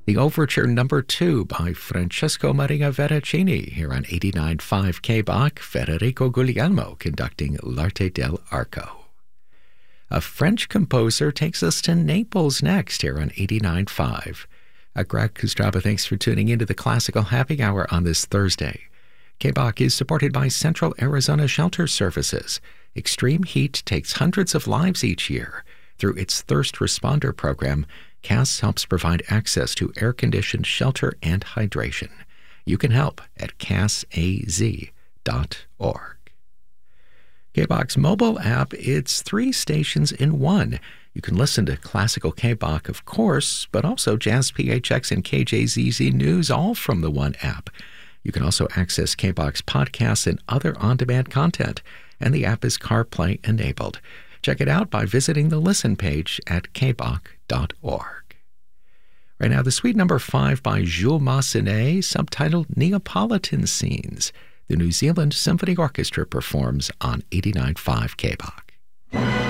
The Overture Number 2 by Francesco Maria Veracini here on 89.5 KBach, Federico Guglielmo conducting L'Arte dell'Arco. A French composer takes us to Naples next here on 89.5. Greg Kustraba, thanks for tuning into the Classical Happy Hour on this Thursday. KBach is supported by Central Arizona Shelter Services. Extreme heat takes hundreds of lives each year. Through its Thirst Responder program, CAS helps provide access to air-conditioned shelter and hydration. You can help at casaz.org. KBach's mobile app, it's 3 stations in one. You can listen to classical KBach, of course, but also Jazz PHX and KJZZ News, all from the one app. You can also access KBach's podcasts and other on-demand content, and the app is CarPlay enabled. Check it out by visiting the listen page at kbach.org. Right now, the Suite Number 5 by Jules Massenet, subtitled Neapolitan Scenes. The New Zealand Symphony Orchestra performs on 89.5 KBach.